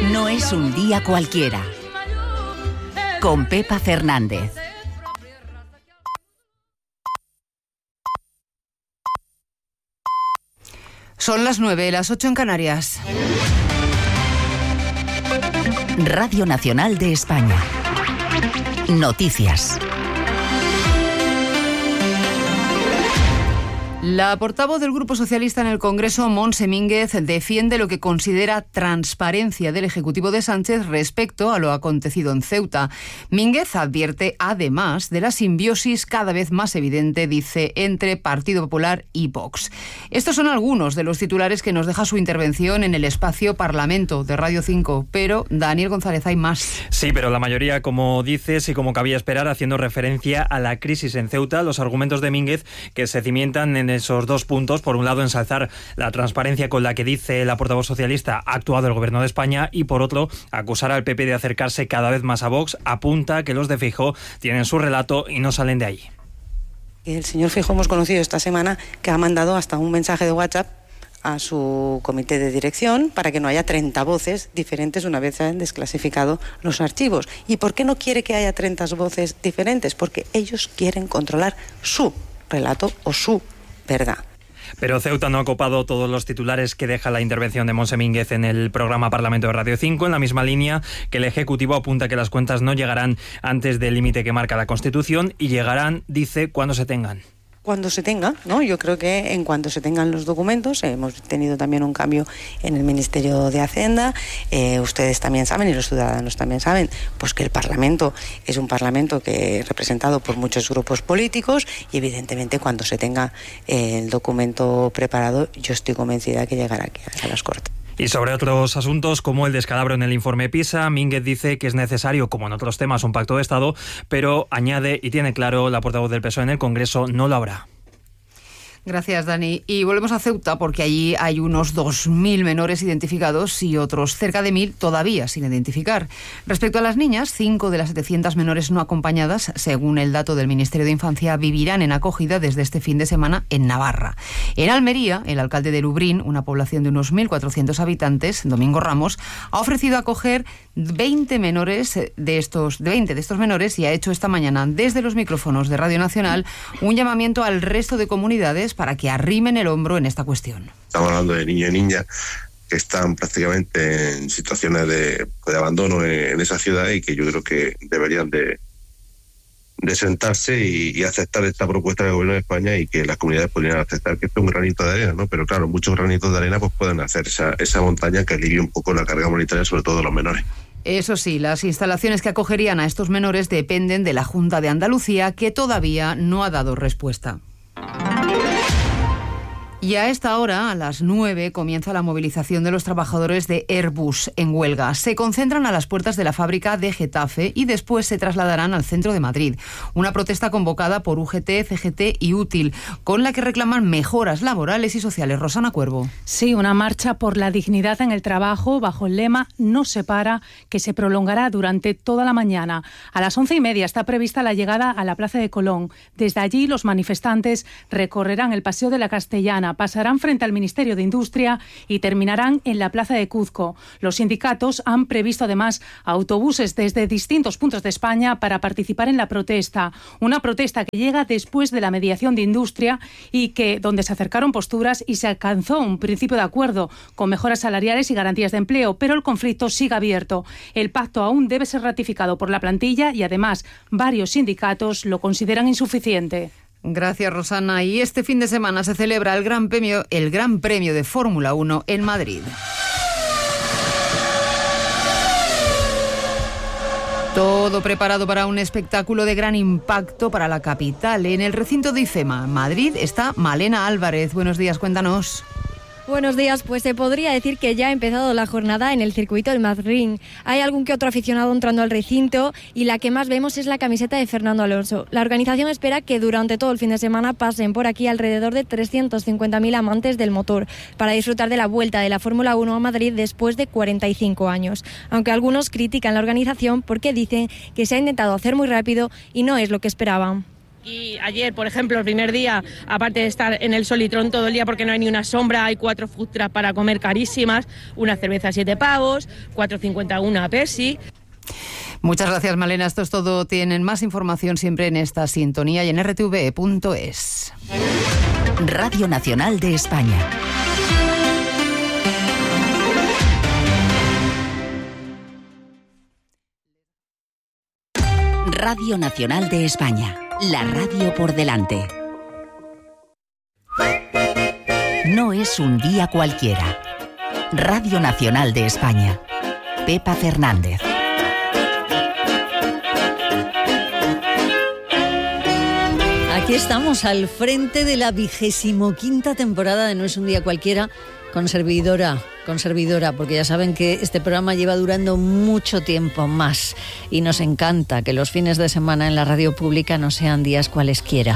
No es un día cualquiera. Con Pepa Fernández. Son las 9, las 8 en Canarias. Radio Nacional de España. Noticias. La portavoz del Grupo Socialista en el Congreso, Montse Mínguez, defiende lo que considera transparencia del Ejecutivo de Sánchez respecto a lo acontecido en Ceuta. Mínguez advierte, además, de la simbiosis cada vez más evidente, dice, entre Partido Popular y Vox. Estos son algunos de los titulares que nos deja su intervención en el espacio Parlamento de Radio 5. Pero, Daniel González, hay más. Sí, pero la mayoría, como dices y como cabía esperar, haciendo referencia a la crisis en Ceuta, los argumentos de Mínguez que se cimientan en esos dos puntos. Por un lado, ensalzar la transparencia con la que, dice la portavoz socialista, ha actuado el Gobierno de España, y por otro, acusar al PP de acercarse cada vez más a Vox. Apunta que los de Feijóo tienen su relato y no salen de ahí. El señor Feijóo hemos conocido esta semana que ha mandado hasta un mensaje de WhatsApp a su comité de dirección para que no haya 30 voces diferentes una vez se han desclasificado los archivos. ¿Y por qué no quiere que haya 30 voces diferentes? Porque ellos quieren controlar su relato o su verdad. Pero Ceuta no ha copado todos los titulares que deja la intervención de Montse Mínguez en el programa Parlamento de Radio 5, en la misma línea que el Ejecutivo apunta que las cuentas no llegarán antes del límite que marca la Constitución y llegarán, dice, cuando se tengan. Cuando se tenga, ¿no? Yo creo que en cuanto se tengan los documentos, hemos tenido también un cambio en el Ministerio de Hacienda, ustedes también saben y los ciudadanos también saben, pues que el Parlamento es un Parlamento que representado por muchos grupos políticos y evidentemente cuando se tenga el documento preparado, yo estoy convencida que llegará aquí a las Cortes. Y sobre otros asuntos, como el descalabro en el informe PISA, Mínguez dice que es necesario, como en otros temas, un pacto de Estado, pero añade y tiene claro la portavoz del PSOE en el Congreso, no lo habrá. Gracias, Dani. Y volvemos a Ceuta porque allí hay unos 2.000 menores identificados y otros cerca de 1.000 todavía sin identificar. Respecto a las niñas, 5 de las 700 menores no acompañadas, según el dato del Ministerio de Infancia, vivirán en acogida desde este fin de semana en Navarra. En Almería, el alcalde de Lubrín, una población de unos 1.400 habitantes, Domingo Ramos, ha ofrecido acoger 20 de estos menores y ha hecho esta mañana desde los micrófonos de Radio Nacional un llamamiento al resto de comunidades para que arrimen el hombro en esta cuestión. Estamos hablando de niños y niñas que están prácticamente en situaciones de abandono en esa ciudad y que yo creo que deberían de sentarse y aceptar esta propuesta del Gobierno de España y que las comunidades podrían aceptar que esto es un granito de arena, ¿no? Pero claro, muchos granitos de arena pues pueden hacer esa montaña que alivie un poco la carga monetaria, sobre todo de los menores. Eso sí, las instalaciones que acogerían a estos menores dependen de la Junta de Andalucía, que todavía no ha dado respuesta. Y a esta hora, a las 9, comienza la movilización de los trabajadores de Airbus en huelga. Se concentran a las puertas de la fábrica de Getafe y después se trasladarán al centro de Madrid. Una protesta convocada por UGT, CGT y Útil, con la que reclaman mejoras laborales y sociales. Rosana Cuervo. Sí, una marcha por la dignidad en el trabajo bajo el lema No se para, que se prolongará durante toda la mañana. A las 11:30 está prevista la llegada a la Plaza de Colón. Desde allí los manifestantes recorrerán el Paseo de la Castellana, pasarán frente al Ministerio de Industria y terminarán en la Plaza de Cuzco. Los sindicatos han previsto además autobuses desde distintos puntos de España para participar en la protesta. Una protesta que llega después de la mediación de Industria y donde se acercaron posturas y se alcanzó un principio de acuerdo con mejoras salariales y garantías de empleo, pero el conflicto sigue abierto. El pacto aún debe ser ratificado por la plantilla y además varios sindicatos lo consideran insuficiente. Gracias, Rosana. Y este fin de semana se celebra el Gran Premio de Fórmula 1 en Madrid. Todo preparado para un espectáculo de gran impacto para la capital. En el recinto de IFEMA, Madrid, está Malena Álvarez. Buenos días, cuéntanos. Buenos días, pues se podría decir que ya ha empezado la jornada en el circuito del Madrid. Hay algún que otro aficionado entrando al recinto y la que más vemos es la camiseta de Fernando Alonso. La organización espera que durante todo el fin de semana pasen por aquí alrededor de 350.000 amantes del motor para disfrutar de la vuelta de la Fórmula 1 a Madrid después de 45 años. Aunque algunos critican la organización porque dicen que se ha intentado hacer muy rápido y no es lo que esperaban. Y ayer, por ejemplo, el primer día, aparte de estar en el Solitrón todo el día porque no hay ni una sombra, hay 4 food trucks para comer carísimas, una cerveza a 7 pavos, 4,50 una Pepsi. Muchas gracias, Malena. Esto es todo. Tienen más información siempre en esta sintonía y en rtve.es. Radio Nacional de España. Radio Nacional de España. La radio por delante. No es un día cualquiera. Radio Nacional de España. Pepa Fernández. Aquí estamos al frente de la 25ª temporada de No es un día cualquiera, con servidora, porque ya saben que este programa lleva durando mucho tiempo más y nos encanta que los fines de semana en la radio pública no sean días cualesquiera.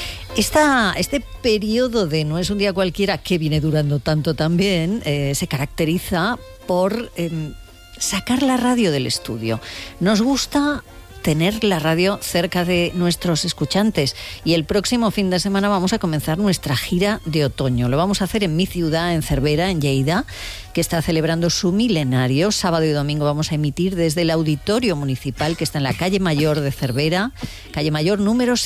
Este periodo de No es un día cualquiera, que viene durando tanto también, se caracteriza por sacar la radio del estudio. Nos gusta tener la radio cerca de nuestros escuchantes y el próximo fin de semana vamos a comenzar nuestra gira de otoño. Lo vamos a hacer en mi ciudad, en Cervera, en Lleida, que está celebrando su milenario. Sábado y domingo vamos a emitir desde el Auditorio Municipal, que está en la calle Mayor de Cervera, calle Mayor número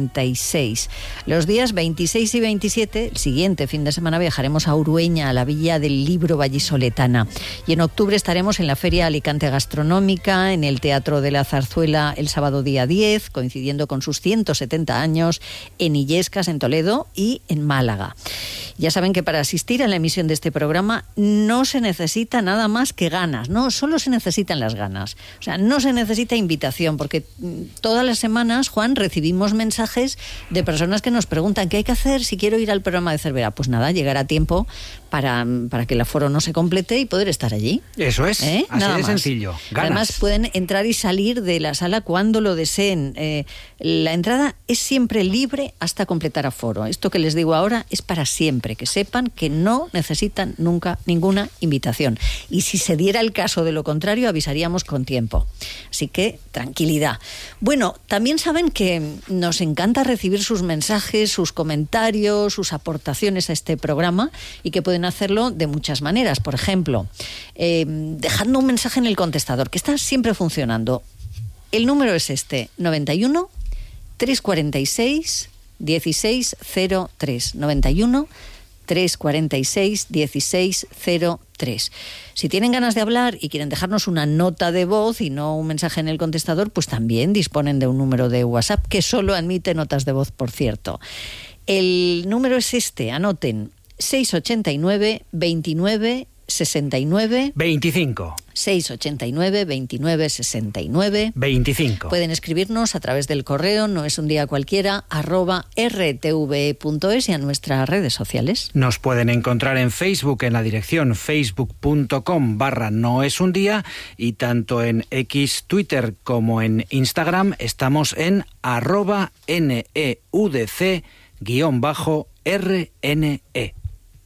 66. Los días 26 y 27, el siguiente fin de semana, viajaremos a Urueña, a la Villa del Libro vallisoletana. Y en octubre estaremos en la Feria Alicante Gastronómica, en el Teatro de la Zarzuela el sábado día 10, coincidiendo con sus 170 años, en Illescas, en Toledo y en Málaga. Ya saben que para asistir a la emisión de este programa no se necesita nada más que ganas, no, solo se necesitan las ganas. O sea, no se necesita invitación, porque todas las semanas, Juan, recibimos mensajes de personas que nos preguntan qué hay que hacer si quiero ir al programa de Cervera. Pues nada, llegar a tiempo para que el aforo no se complete y poder estar allí. Eso es, así nada de más. Sencillo. Ganas. Además pueden entrar y salir de la sala cuando lo deseen. La entrada es siempre libre hasta completar aforo. Esto que les digo ahora es para siempre, que sepan que no necesitan nunca ninguna invitación. Y si se diera el caso de lo contrario, avisaríamos con tiempo. Así que tranquilidad. Bueno, también saben que nos encanta recibir sus mensajes, sus comentarios, sus aportaciones a este programa, y que pueden hacerlo de muchas maneras. Por ejemplo, dejando un mensaje en el contestador, que está siempre funcionando. El número es este, 91 346 1603. 91 346 1603. Si tienen ganas de hablar y quieren dejarnos una nota de voz y no un mensaje en el contestador, pues también disponen de un número de WhatsApp que solo admite notas de voz, por cierto. El número es este, anoten, 689 29 69 25. 689 29 69 25. Pueden escribirnos a través del correo noesundiacualquiera@rtve.es y a nuestras redes sociales. Nos pueden encontrar en Facebook en la dirección facebook.com/noesundía, y tanto en X, Twitter como en Instagram estamos en @neudc_RNE.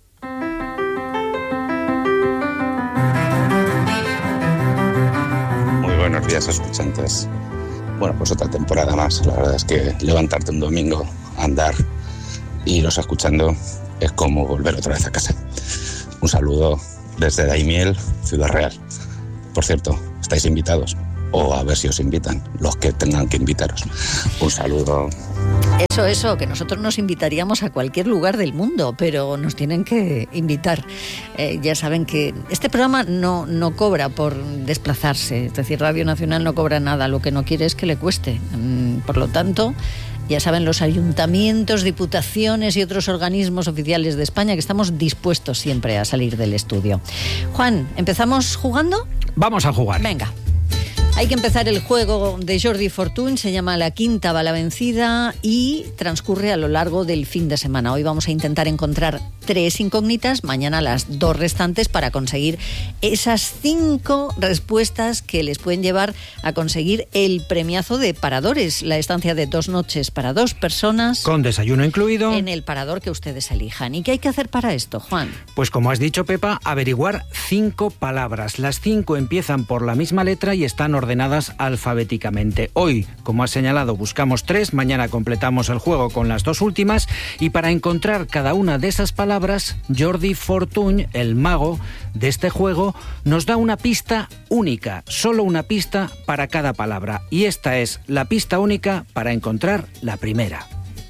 Buenos días, escuchantes. Bueno, pues otra temporada más. La verdad es que levantarte un domingo, andar y los escuchando es como volver otra vez a casa. Un saludo desde Daimiel, Ciudad Real. Por cierto, estáis invitados, o a ver si os invitan los que tengan que invitaros. Un saludo. Eso, que nosotros nos invitaríamos a cualquier lugar del mundo, pero nos tienen que invitar. Ya saben que este programa no cobra por desplazarse, es decir, Radio Nacional no cobra nada, lo que no quiere es que le cueste. Por lo tanto, ya saben los ayuntamientos, diputaciones y otros organismos oficiales de España que estamos dispuestos siempre a salir del estudio. Juan, ¿empezamos jugando? Vamos a jugar. Venga. Hay que empezar el juego de Jordi Fortuny, se llama La Quinta va la vencida y transcurre a lo largo del fin de semana. Hoy vamos a intentar encontrar 3 incógnitas, mañana las 2 restantes, para conseguir esas 5 respuestas que les pueden llevar a conseguir el premiazo de Paradores, la estancia de 2 noches para 2 personas. Con desayuno incluido. En el parador que ustedes elijan. ¿Y qué hay que hacer para esto, Juan? Pues como has dicho, Pepa, averiguar 5 palabras. Las 5 empiezan por la misma letra y están ordenadas ordenadas alfabéticamente. Hoy, como has señalado, buscamos 3, mañana completamos el juego con las 2 últimas y para encontrar cada una de esas palabras, Jordi Fortuny, el mago de este juego, nos da una pista única, solo una pista para cada palabra. Y esta es la pista única para encontrar la primera.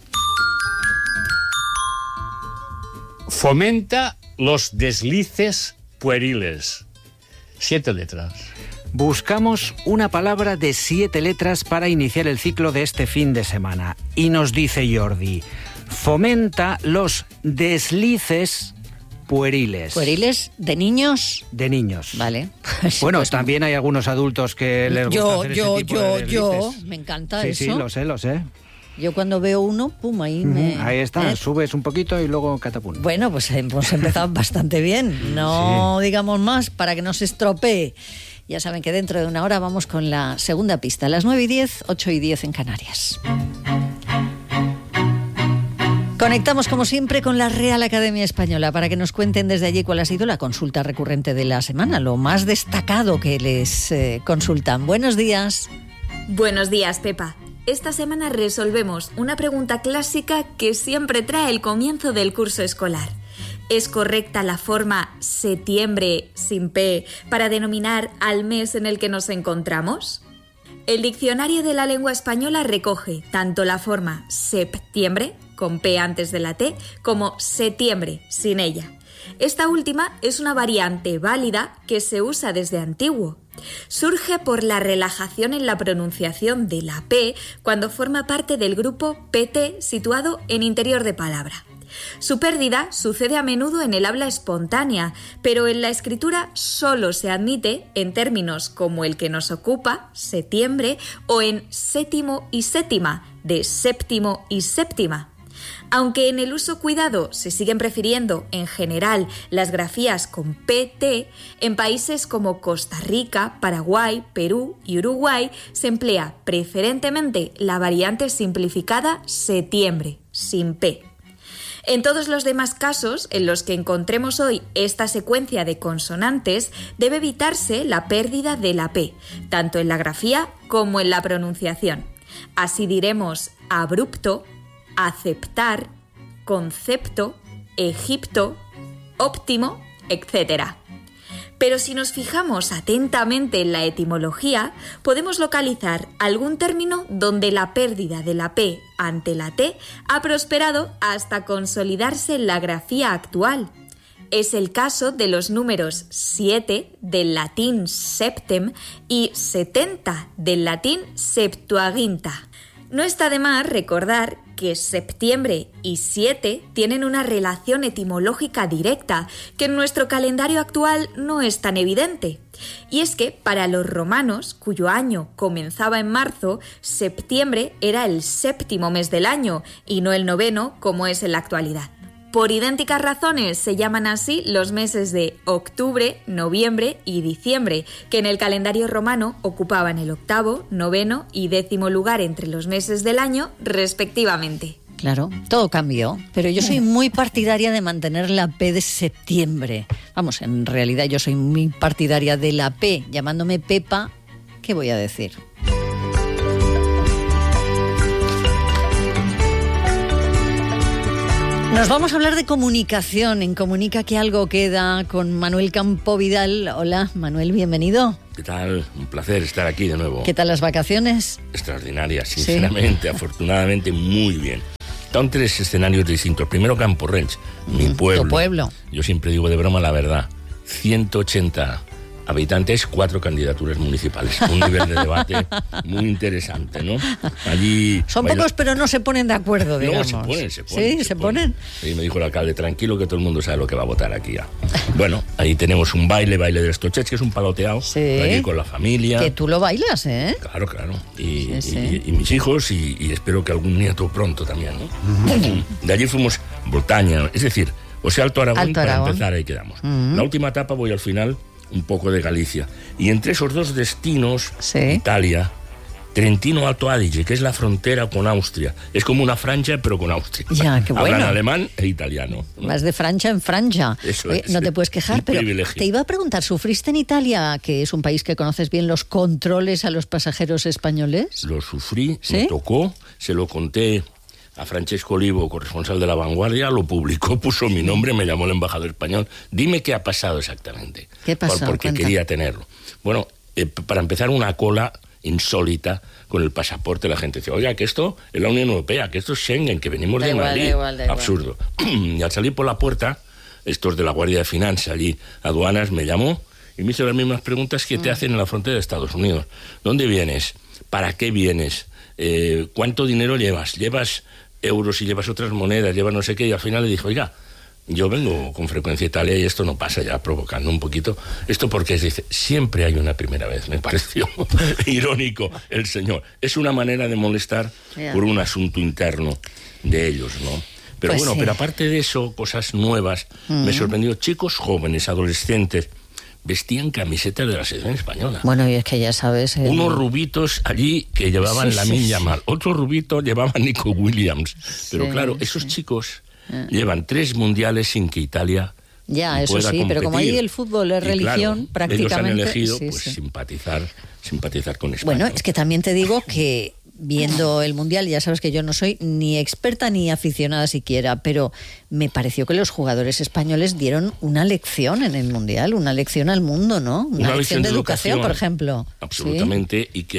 Fomenta los deslices pueriles. 7 letras. Buscamos una palabra de 7 letras para iniciar el ciclo de este fin de semana. Y nos dice Jordi, fomenta los deslices pueriles. ¿Pueriles? ¿De niños? De niños. Vale. Bueno, pues también hay algunos adultos que les gusta hacer ese tipo de deslices. Me encanta sí, eso. Sí, lo sé. Yo cuando veo uno, pum, ahí me... Ahí está, subes un poquito y luego catapum. Bueno, pues hemos empezado bastante bien. No digamos más para que no se estropee. Ya saben que dentro de una hora vamos con la segunda pista. Las 9:10, 8:10 en Canarias. Conectamos como siempre con la Real Academia Española para que nos cuenten desde allí cuál ha sido la consulta recurrente de la semana, lo más destacado que les consultan. Buenos días. Buenos días, Pepa. Esta semana resolvemos una pregunta clásica que siempre trae el comienzo del curso escolar. ¿Es correcta la forma setiembre sin P para denominar al mes en el que nos encontramos? El diccionario de la lengua española recoge tanto la forma septiembre, con P antes de la T, como setiembre, sin ella. Esta última es una variante válida que se usa desde antiguo. Surge por la relajación en la pronunciación de la P cuando forma parte del grupo PT situado en interior de palabra. Su pérdida sucede a menudo en el habla espontánea, pero en la escritura solo se admite en términos como el que nos ocupa, setiembre, o en séptimo y séptima, de séptimo y séptima. Aunque en el uso cuidado se siguen prefiriendo, en general, las grafías con PT, en países como Costa Rica, Paraguay, Perú y Uruguay se emplea preferentemente la variante simplificada setiembre, sin P. En todos los demás casos en los que encontremos hoy esta secuencia de consonantes, debe evitarse la pérdida de la P, tanto en la grafía como en la pronunciación. Así diremos abrupto, aceptar, concepto, Egipto, óptimo, etc. Pero si nos fijamos atentamente en la etimología, podemos localizar algún término donde la pérdida de la P ante la T ha prosperado hasta consolidarse en la grafía actual. Es el caso de los números 7 del latín septem y 70 del latín Septuaginta. No está de más recordar que septiembre y 7 tienen una relación etimológica directa, que en nuestro calendario actual no es tan evidente. Y es que para los romanos, cuyo año comenzaba en marzo, septiembre era el séptimo mes del año y no el noveno como es en la actualidad. Por idénticas razones se llaman así los meses de octubre, noviembre y diciembre, que en el calendario romano ocupaban el octavo, noveno y 10º lugar entre los meses del año, respectivamente. Claro, todo cambió, pero yo soy muy partidaria de mantener la P de septiembre. Vamos, en realidad yo soy muy partidaria de la P, llamándome Pepa, ¿qué voy a decir? Nos vamos a hablar de comunicación. En Comunica que algo queda con Manuel Campo Vidal. Hola, Manuel, bienvenido. ¿Qué tal? Un placer estar aquí de nuevo. ¿Qué tal las vacaciones? Extraordinarias, sinceramente, ¿sí? Afortunadamente, muy bien. Están 3 escenarios distintos. Primero, Camporrells, mi pueblo. Tu pueblo. Yo siempre digo de broma la verdad. 180 habitantes, 4 candidaturas municipales. Un nivel de debate muy interesante, ¿no? Allí son pocos, pero no se ponen de acuerdo, digamos. No, se ponen. ¿Sí? ¿Se ponen? Sí, me dijo el alcalde, tranquilo, que todo el mundo sabe lo que va a votar aquí ya. Bueno, ahí tenemos un baile de los tochets, que es un paloteado, sí, aquí con la familia. Que tú lo bailas, ¿eh? Claro. Y mis hijos, y espero que algún nieto pronto también, ¿no? De allí fuimos Bretaña, es decir, Alto Aragón, para empezar, ahí quedamos. La última etapa voy al final un poco de Galicia. Y entre esos dos destinos, sí, Italia, Trentino Alto Adige, que es la frontera con Austria. Es como una Francia, pero con Austria. Ya, qué bueno. Hablan alemán e italiano, ¿no? Vas de Francia en Francia. Eso Oye, es. no te puedes quejar, pero privilegio. te iba a preguntar, ¿sufriste en Italia, que es un país que conoces bien, los controles a los pasajeros españoles? Lo sufrí, ¿Sí? me tocó, se lo conté a Francesco Olivo, corresponsal de La Vanguardia, lo publicó, puso mi nombre, me llamó el embajador español. Dime qué ha pasado exactamente. ¿Qué pasó? Porque Cuenta. quería tenerlo. Bueno, para empezar, una cola insólita con el pasaporte. La gente dice, oiga, que esto es la Unión Europea, que esto es Schengen, que venimos de Madrid. Da igual. Absurdo. Y al salir por la puerta, estos de la Guardia de Finanzas, allí, aduanas, me llamó y me hizo las mismas preguntas que te hacen en la frontera de Estados Unidos. ¿Dónde vienes? ¿Para qué vienes? ¿Cuánto dinero llevas? ¿Llevas euros y llevas otras monedas? ¿Llevas no sé qué? Y al final le dijo, oiga, yo vengo con frecuencia a Italia y esto no pasa, ya provocando un poquito. Esto porque dice, siempre hay una primera vez. Me pareció irónico el señor. Es una manera de molestar por un asunto interno de ellos, ¿no? Pero Pues bueno, sí. pero aparte de eso, cosas nuevas, me sorprendió. Chicos jóvenes, adolescentes, vestían camisetas de la selección española. Bueno, y es que ya sabes... Unos rubitos allí que llevaban Lamine Yamal. Otros rubitos llevaban Nico Williams. Pero claro, esos chicos llevan 3 mundiales sin que Italia Ya, eso pueda sí, pero como competir. ahí el fútbol es Y religión, claro, prácticamente... ellos han elegido sí, pues, sí. simpatizar con España. Bueno, es que también te digo que viendo el Mundial, ya sabes que yo no soy ni experta ni aficionada siquiera, pero me pareció que los jugadores españoles dieron una lección en el Mundial, una lección al mundo, ¿no? Una lección de educación, por ejemplo. Absolutamente, ¿sí?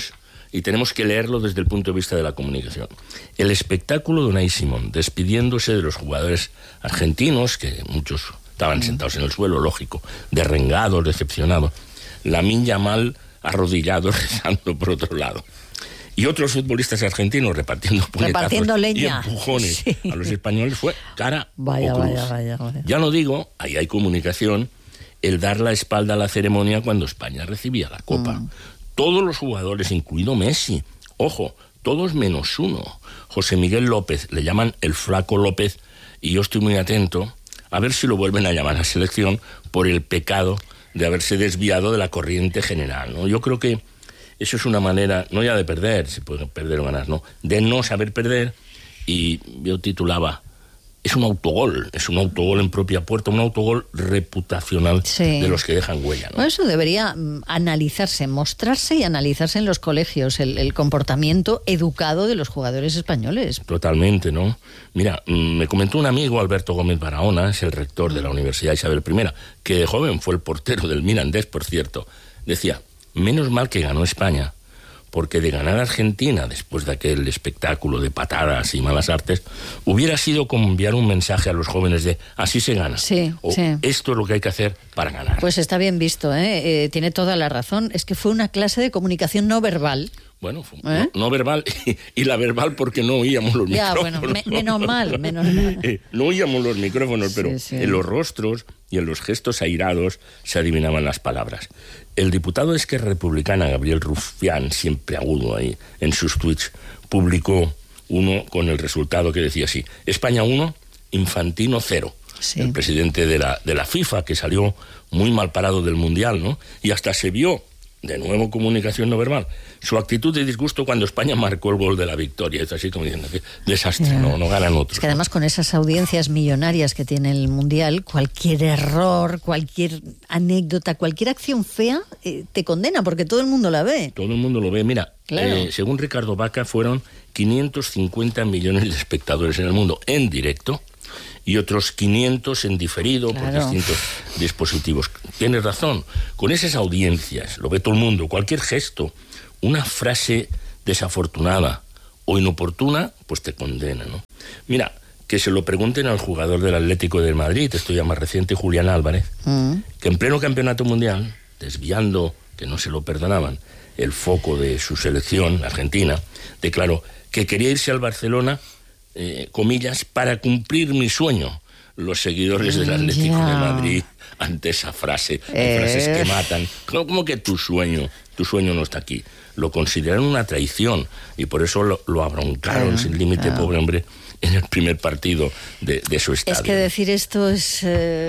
Y tenemos que leerlo desde el punto de vista de la comunicación. El espectáculo de Unai Simón despidiéndose de los jugadores argentinos, que muchos estaban sentados en el suelo, lógico, derrengados, decepcionados. Lamine Yamal arrodillado, rezando por otro lado. Y otros futbolistas argentinos repartiendo leña y empujones a los españoles, fue cara vaya, o cruz. Vaya. Ya no digo, ahí hay comunicación, el dar la espalda a la ceremonia cuando España recibía la Copa. Todos los jugadores, incluido Messi, ojo, todos menos uno. José Miguel López, le llaman el Flaco López, y yo estoy muy atento a ver si lo vuelven a llamar a selección por el pecado de haberse desviado de la corriente general, ¿no? Yo creo que eso es una manera, no ya de perder, si puede perder o ganar, no, de no saber perder. Y yo titulaba, es un autogol en propia puerta, un autogol reputacional de los que dejan huella, ¿no? Bueno, eso debería analizarse, mostrarse y analizarse en los colegios, el comportamiento educado de los jugadores españoles. Totalmente, ¿no? Mira, me comentó un amigo, Alberto Gómez Barahona, es el rector de la Universidad Isabel I, que de joven fue el portero del Mirandés, por cierto. Decía, menos mal que ganó España, porque de ganar Argentina, después de aquel espectáculo de patadas y malas artes, hubiera sido como enviar un mensaje a los jóvenes de así se gana. Esto es lo que hay que hacer para ganar. Pues está bien visto, ¿eh? Tiene toda la razón. Es que fue una clase de comunicación no verbal. Bueno, no verbal y la verbal porque no oíamos los micrófonos. Bueno, menos mal. No oíamos los micrófonos, pero en los rostros y en los gestos airados se adivinaban las palabras. El diputado de Esquerra Republicana, Gabriel Rufián, siempre agudo ahí, en sus tweets, publicó uno con el resultado que decía así: España 1, Infantino 0. El presidente de la FIFA, que salió muy mal parado del Mundial, ¿no? Y hasta se vio, de nuevo comunicación no verbal, su actitud de disgusto cuando España marcó el gol de la victoria. Es así como diciendo que desastre, no ganan otros. Es que además con esas audiencias millonarias que tiene el Mundial, cualquier error, cualquier anécdota, cualquier acción fea te condena porque todo el mundo la ve. Todo el mundo lo ve. Mira, claro. Según Ricardo Vaca, fueron 550 millones de espectadores en el mundo en directo y otros 500 en diferido por distintos dispositivos. Tienes razón, con esas audiencias, lo ve todo el mundo, cualquier gesto, una frase desafortunada o inoportuna, pues te condena, ¿no? Mira, que se lo pregunten al jugador del Atlético de Madrid, esto ya más reciente, Julián Álvarez, que en pleno campeonato mundial, desviando, que no se lo perdonaban, el foco de su selección, Argentina, declaró que quería irse al Barcelona, comillas, para cumplir mi sueño. Los seguidores del Atlético de Madrid, ante esa frase, hay frases que matan. ¿Cómo que tu sueño no está aquí? Lo consideraron una traición y por eso lo abroncaron sin límite, pobre hombre, en el primer partido de su estadio. Es que decir esto es,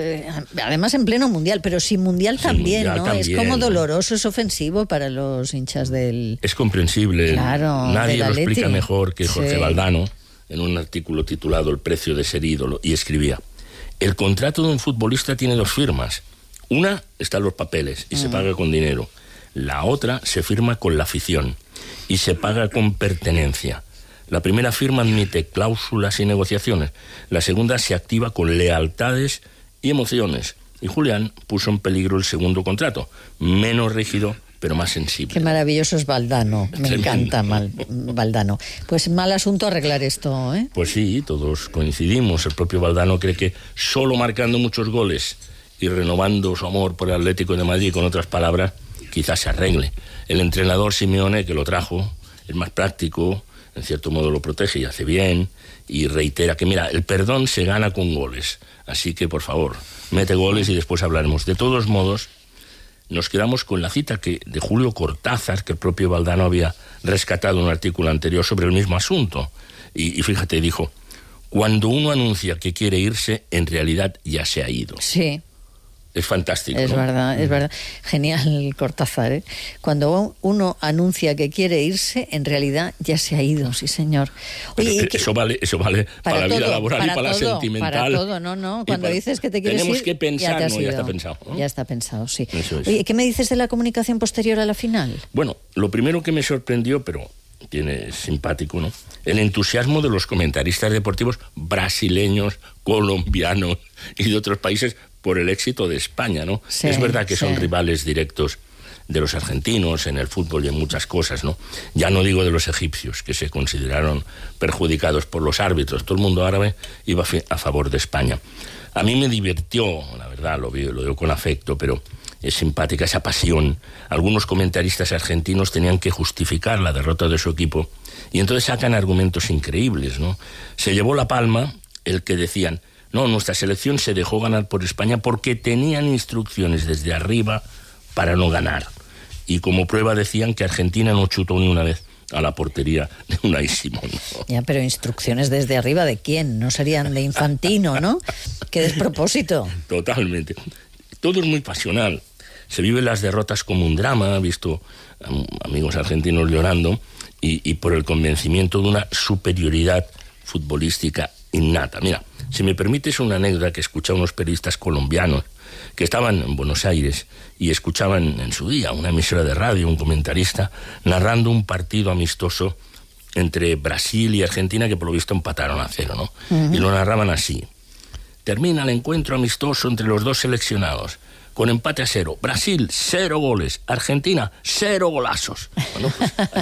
además en pleno Mundial, pero sin Mundial también, mundial ¿no? también, es como doloroso, es ofensivo para los hinchas del... Es comprensible. Claro, nadie lo Atleti. explica mejor que Jorge Sí. Valdano, en un artículo titulado El precio de ser ídolo, y escribía: el contrato de un futbolista tiene dos firmas. Una está en los papeles y se paga con dinero. La otra se firma con la afición y se paga con pertenencia. La primera firma admite cláusulas y negociaciones. La segunda se activa con lealtades y emociones. Y Julián puso en peligro el segundo contrato, menos rígido, pero más sensible. Qué maravilloso es Valdano, me Tremendo. encanta Valdano. Pues mal asunto arreglar esto, ¿eh? Pues sí, todos coincidimos. El propio Valdano cree que solo marcando muchos goles y renovando su amor por el Atlético de Madrid, con otras palabras, quizás se arregle. El entrenador Simeone, que lo trajo, es más práctico, en cierto modo lo protege y hace bien, y reitera que, mira, el perdón se gana con goles. Así que, por favor, mete goles y después hablaremos. De todos modos, nos quedamos con la cita de Julio Cortázar, que el propio Valdano había rescatado en un artículo anterior sobre el mismo asunto. Y fíjate, dijo: cuando uno anuncia que quiere irse, en realidad ya se ha ido. Sí. Es fantástico, Es ¿no? verdad, es verdad. Genial, Cortázar, ¿eh? Cuando uno anuncia que quiere irse, en realidad ya se ha ido, sí, señor. Pero Oye, eso vale para la vida todo, laboral y para la sentimental. Para todo, no. Cuando dices que te quieres tenemos ir, que pensar, ya te has ya ido. está pensado, ¿no? Ya está pensado, sí. Eso es. Oye, ¿qué me dices de la comunicación posterior a la final? Bueno, lo primero que me sorprendió, pero tiene simpático, ¿no?, el entusiasmo de los comentaristas deportivos brasileños, colombianos y de otros países por el éxito de España, ¿no? Sí, es verdad que son sí. rivales directos de los argentinos en el fútbol y en muchas cosas, ¿no? Ya no digo de los egipcios, que se consideraron perjudicados por los árbitros. Todo el mundo árabe iba a favor de España. A mí me divirtió, la verdad, lo digo con afecto, pero es simpática esa pasión. Algunos comentaristas argentinos tenían que justificar la derrota de su equipo y entonces sacan argumentos increíbles, ¿no? Se llevó la palma el que decían: no, nuestra selección se dejó ganar por España porque tenían instrucciones desde arriba para no ganar. Y como prueba decían que Argentina no chutó ni una vez a la portería de Unai Simón, ¿no? Ya, pero instrucciones desde arriba, ¿de quién? No serían de Infantino, ¿no? Qué despropósito. Totalmente. Todo es muy pasional. Se viven las derrotas como un drama. He visto amigos argentinos llorando y por el convencimiento de una superioridad futbolística innata. Mira, si me permites una anécdota que escuché a unos periodistas colombianos que estaban en Buenos Aires y escuchaban en su día una emisora de radio, un comentarista, narrando un partido amistoso entre Brasil y Argentina que por lo visto empataron a 0, ¿no? Uh-huh. Y lo narraban así: termina el encuentro amistoso entre los dos seleccionados con empate a 0. Brasil, 0 goles. Argentina, 0 golazos. Bueno,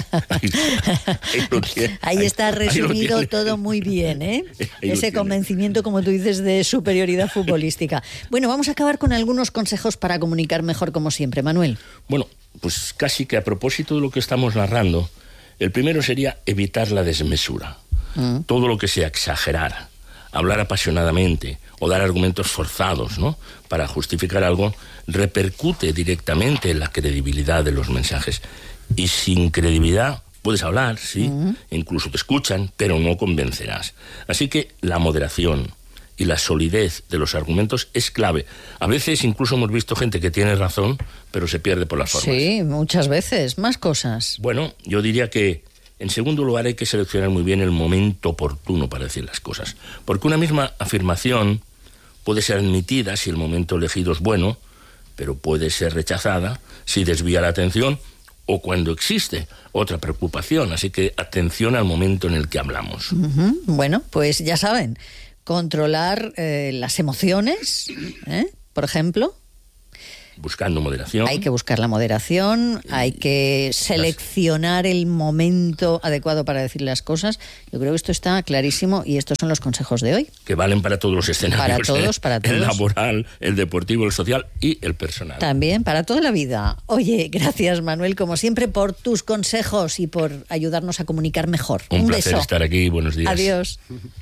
pues, ahí está resumido todo muy bien, ¿eh? Ese convencimiento, como tú dices, de superioridad futbolística. Bueno, vamos a acabar con algunos consejos para comunicar mejor, como siempre. Manuel. Bueno, pues casi que a propósito de lo que estamos narrando, el primero sería evitar la desmesura. Todo lo que sea exagerar, hablar apasionadamente o dar argumentos forzados, ¿no?, para justificar algo, repercute directamente en la credibilidad de los mensajes. Y sin credibilidad puedes hablar, sí, incluso te escuchan, pero no convencerás. Así que la moderación y la solidez de los argumentos es clave. A veces incluso hemos visto gente que tiene razón, pero se pierde por las formas. Sí, muchas veces. Más cosas. Bueno, yo diría que en segundo lugar hay que seleccionar muy bien el momento oportuno para decir las cosas. Porque una misma afirmación puede ser admitida si el momento elegido es bueno, pero puede ser rechazada si desvía la atención o cuando existe otra preocupación. Así que atención al momento en el que hablamos. Uh-huh. Bueno, pues ya saben, controlar las emociones, por ejemplo. Buscando moderación. Hay que buscar la moderación, hay que seleccionar el momento adecuado para decir las cosas. Yo creo que esto está clarísimo y estos son los consejos de hoy. Que valen para todos los escenarios. Para todos. El laboral, el deportivo, el social y el personal. También, para toda la vida. Oye, gracias, Manuel, como siempre, por tus consejos y por ayudarnos a comunicar mejor. Un placer beso. estar aquí. Buenos días. Adiós.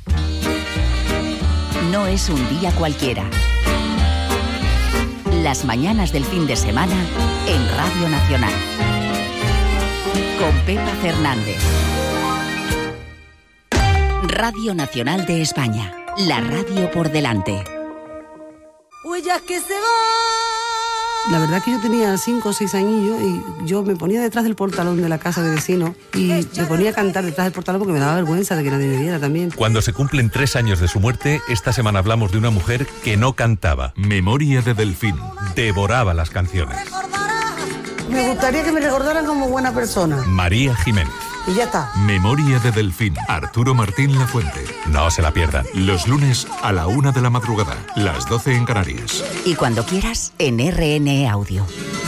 No es un día cualquiera. Las mañanas del fin de semana en Radio Nacional. Con Pepa Fernández. Radio Nacional de España. La radio por delante. Huellas que se van. La verdad que yo tenía 5 o 6 añillos y yo me ponía detrás del portalón de la casa de vecino y me ponía a cantar detrás del portalón porque me daba vergüenza de que nadie me viera también. Cuando se cumplen 3 años de su muerte, esta semana hablamos de una mujer que no cantaba. Memoria de Delfín. Devoraba las canciones. Me gustaría que me recordaran como buena persona. María Jiménez. Y ya está. Memoria de Delfín. Arturo Martín Lafuente. No se la pierdan. Los lunes a la 1 de la madrugada. Las 12 en Canarias. Y cuando quieras, en RN Audio.